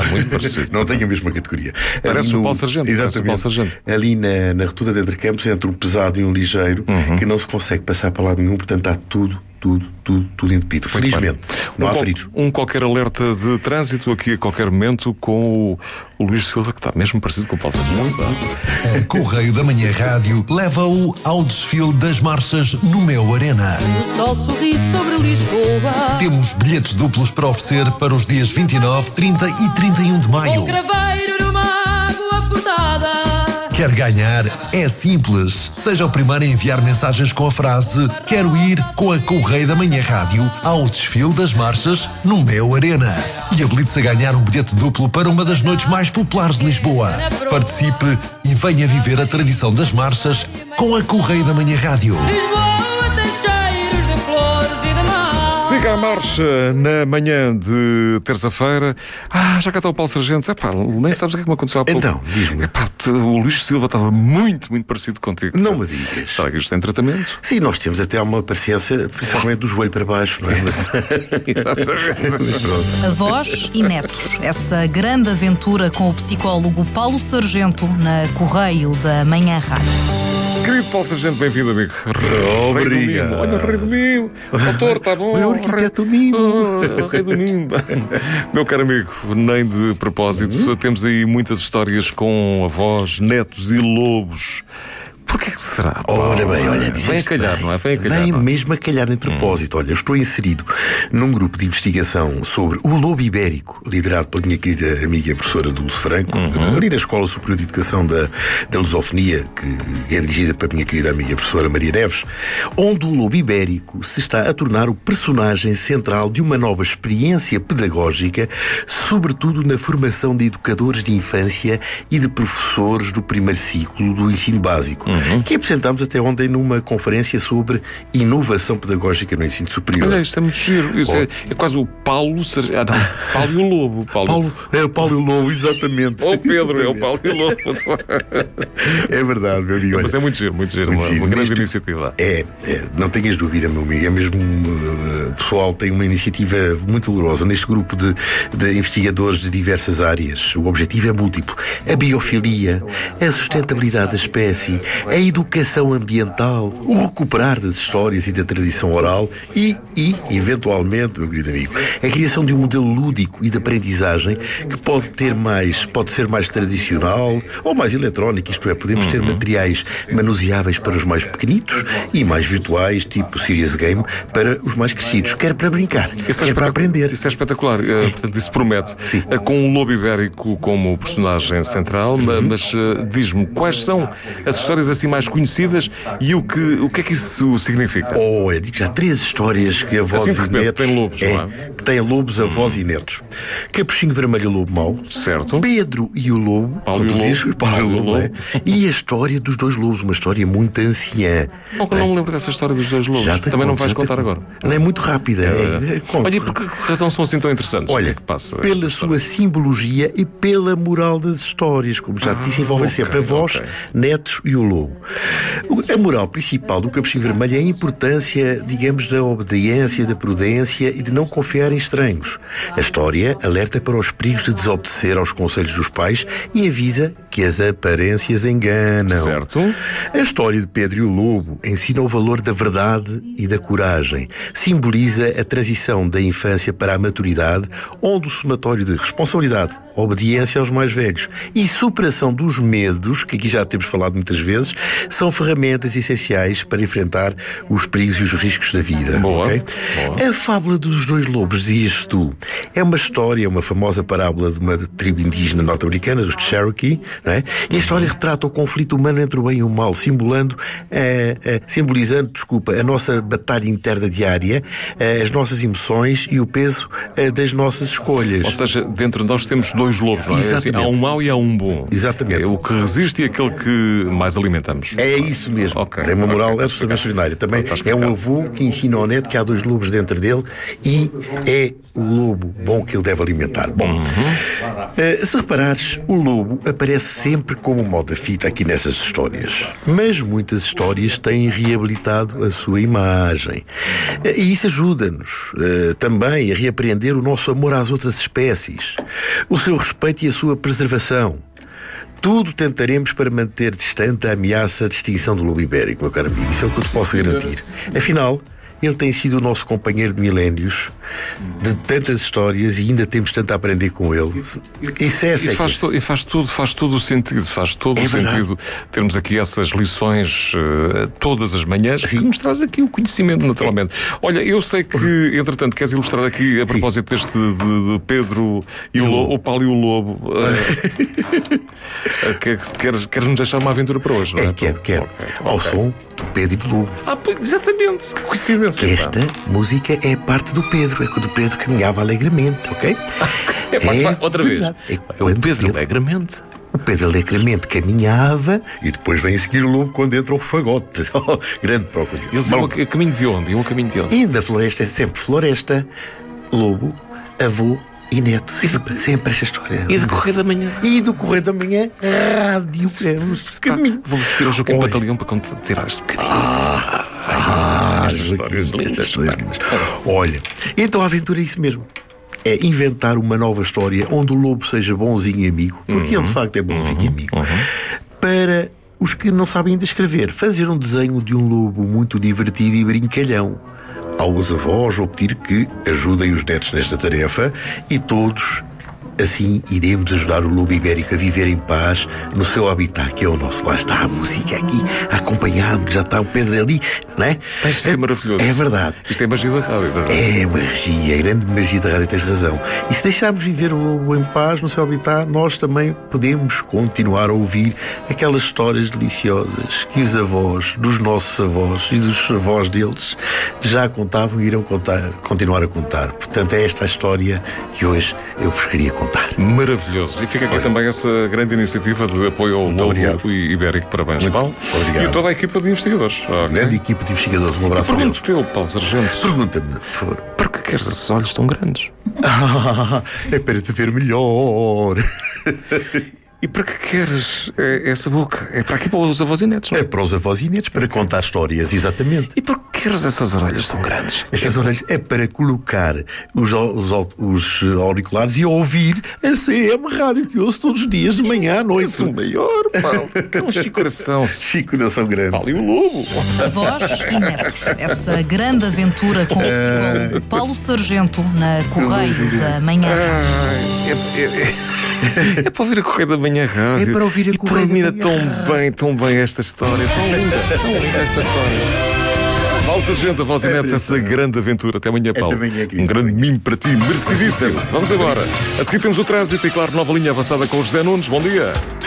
muito parecido. Não tem a mesma categoria. Parece o Paulo Sargento. Exatamente. Ali na rotunda de Entre Campos, entre um pesado e um ligeiro, que não se consegue passar para lado nenhum, portanto está tudo entupido. Felizmente, não há feridos. Qualquer alerta de trânsito aqui a qualquer momento com o Luís Silva, que está mesmo parecido com o Paulo Sargento. A Correio da Manhã Rádio leva-o ao desfile das marchas no Mel Arena. O sol sorri sobre Lisboa. Temos bilhetes duplos para oferecer para os dias 29, 30 e 31 de maio. Um craveiro numa água furtada. Quer ganhar? É simples. Seja o primeiro a enviar mensagens com a frase "Quero ir com a Correio da Manhã Rádio ao desfile das marchas no Mel Arena" e habilite-se a ganhar um bilhete duplo para uma das noites mais populares de Lisboa. Participe e venha viver a tradição das marchas com a Correio da Manhã Rádio. Lisboa tem cheiros de flores e de mar. Siga a marcha na manhã de terça-feira. Já cá está o Paulo Sargento. Nem sabes o que é que me aconteceu há pouco. Então, diz-me. O Luís Silva estava muito, muito parecido contigo. Não me digas. Será que isto tem tratamento? Sim, nós temos até uma paciência, principalmente do joelho para baixo, não é? Avós e netos. Essa grande aventura com o psicólogo Paulo Sargento na Correio da Manhã Rádio. Querido Paulo Sargento, bem-vindo, amigo. Obrigado. Olha, o Rei do Mimo. Doutor, está bom. Olha o arquiteto Mimo. Rei do Mimo. Meu caro amigo, nem de propósito, temos aí muitas histórias com avós, netos e lobos. Porquê que será, Paulo? Ora bem, olha, vem a calhar, bem, não é? Vem a calhar. Vem mesmo a calhar em propósito. Olha, eu estou inserido num grupo de investigação sobre o lobo ibérico, liderado pela minha querida amiga professora Dulce Franco, ali na Escola Superior de Educação da Lusofonia, que é dirigida pela minha querida amiga professora Maria Neves, onde o lobo ibérico se está a tornar o personagem central de uma nova experiência pedagógica, sobretudo na formação de educadores de infância e de professores do primeiro ciclo do ensino básico. Que apresentámos até ontem numa conferência sobre inovação pedagógica no ensino superior. Olha, isto é muito giro. É quase o Paulo Paulo e o Lobo. É o Paulo e o Lobo, exatamente. O Pedro é o Paulo e o Lobo. É verdade, meu amigo. Mas é muito giro, muito giro. Uma grande iniciativa. Não tenhas dúvida, meu amigo. É mesmo. O pessoal tem uma iniciativa muito dolorosa neste grupo de investigadores de diversas áreas. O objetivo é múltiplo: a biofilia, a sustentabilidade da espécie, a educação ambiental, o recuperar das histórias e da tradição oral e, eventualmente, meu querido amigo, a criação de um modelo lúdico e de aprendizagem que pode ser mais tradicional ou mais eletrónico, isto é, podemos ter materiais manuseáveis para os mais pequenitos e mais virtuais, tipo Serious Game, para os mais crescidos, quer para brincar, quer para aprender. Isso é espetacular, portanto, isso promete. Sim. Com o lobo ibérico como personagem central, mas diz-me, quais são as histórias assim mais conhecidas e o que é que isso significa? Eu digo já 3 histórias que avós assim, de repente, e netos tem lobos, não é? que têm lobos, avós e netos. Capuchinho Vermelho e o Lobo Mau, certo? Pedro e o Lobo, Paulo e o Lobo, é? E a história dos 2 lobos, uma história muito anciã. Eu não me lembro dessa história dos 2 lobos. Também não vais contar agora. Não é muito rápida. Olha, e por que razão são assim tão interessantes? Olha, o que é que passa pela sua simbologia e pela moral das histórias, como já te disse, envolve sempre avós, netos e o lobo. A moral principal do Capuchinho Vermelho é a importância, digamos, da obediência, da prudência e de não confiar em estranhos. A história alerta para os perigos de desobedecer aos conselhos dos pais e avisa que as aparências enganam. Certo. A história de Pedro e o Lobo ensina o valor da verdade e da coragem. Simboliza a transição da infância para a maturidade, onde o somatório de responsabilidade, obediência aos mais velhos e superação dos medos, que aqui já temos falado muitas vezes, são ferramentas essenciais para enfrentar os perigos e os riscos da vida. Boa. Okay? A fábula dos 2 lobos, dizes tu, é uma história, uma famosa parábola de uma tribo indígena norte-americana, dos Cherokee, não é? E a história retrata o conflito humano entre o bem e o mal, simbolizando a nossa batalha interna diária, as nossas emoções e o peso das nossas escolhas. Ou seja, dentro de nós temos 2 lobos, não é? Exatamente. Há um mau e há um bom. Exatamente. É o que resiste e aquele que mais alimentamos. É isso mesmo. mesmo. Ok. Tem uma moral absolutamente extraordinária. Também é um avô que ensina ao neto que há 2 lobos dentro dele e é o lobo bom que ele deve alimentar. Bom, se reparares, o lobo aparece sempre como modo da fita aqui nestas histórias. Mas muitas histórias têm reabilitado a sua imagem. E isso ajuda-nos também a reapreender o nosso amor às outras espécies, o seu respeito e a sua preservação. Tudo tentaremos para manter distante a ameaça de extinção do lobo ibérico, meu caro amigo. Isso é o que eu te posso garantir. Afinal, ele tem sido o nosso companheiro de milénios, de tantas histórias, e ainda temos tanto a aprender com ele. Isso é E faz todo o sentido. Faz todo o sentido termos aqui essas lições todas as manhãs, que nos traz aqui o conhecimento, naturalmente. Olha, eu sei que, entretanto, queres ilustrar aqui, a propósito deste de Pedro e o Paulo e o Lobo. Queres-nos deixar uma aventura para hoje, não é? Quero. Ao som do Pedro e do Lobo. Exatamente. Coincidência. Esta música é parte do Pedro. É quando o Pedro caminhava alegremente, ok? Outra vez. O Pedro alegremente. O Pedro alegremente caminhava e depois vem a seguir o lobo quando entra o fagote. Grande procura. Eles iam a caminho de onde? E da floresta, é sempre floresta, lobo, avô e neto. Sempre esta história. E do Correio da Manhã. E do Correio da Manhã, rádio. Caminho. Vamos pedir ao Joaquim Batalhão para tirar este bocadinho. Estas histórias lindas. Olha, então a aventura é isso mesmo. É inventar uma nova história onde o lobo seja bonzinho e amigo, porque ele de facto é bonzinho e amigo. Para os que não sabem ainda escrever, fazer um desenho de um lobo muito divertido e brincalhão. Aos avós vou pedir que ajudem os netos nesta tarefa e todos assim iremos ajudar o lobo ibérico a viver em paz no seu habitat, que é o nosso. Lá está a música aqui a acompanhar-nos, já está o Pedro ali, não é? Isto é maravilhoso. É verdade. Isto é magia da rádio. É magia, grande magia da rádio, tens razão. E se deixarmos viver o lobo em paz no seu habitat, nós também podemos continuar a ouvir aquelas histórias deliciosas que os avós dos nossos avós e dos avós deles já contavam e irão continuar a contar. Portanto, é esta a história que hoje eu vos queria contar. Maravilhoso. E fica aqui também essa grande iniciativa de apoio ao lobo ibérico. Parabéns, Paulo. Obrigado. E toda a equipa de investigadores. Grande equipa de investigadores. Um abraço para eles. Pergunto-te, Paulo Sargento. Pergunta-me, por favor. Para que queres esses olhos tão grandes? É para te ver melhor. E para que queres essa boca? É para aqui para os avós e netos, não é? É para os avós e netos, para contar histórias, exatamente. E para que queres essas orelhas tão grandes? Estas orelhas é para colocar os auriculares e ouvir a CM Rádio, que ouço todos os dias, de manhã à noite. Isso maior, Paulo. É um chicoração. Chicoração grande. Paulo e o Lobo. Avós e netos. Essa grande aventura com o psicólogo Paulo Sargento na Correio da Manhã. É para ouvir a Correio da Manhã Rádio. É para ouvir a Correio da Manhã. Termina tão bem esta história. Tão linda esta história. Paulo Sargento, avós e netos, essa grande aventura. Até amanhã, Paulo. Um grande mimo para ti, merecidíssimo. Vamos agora. A seguir temos o trânsito e, claro, nova linha avançada com o José Nunes. Bom dia.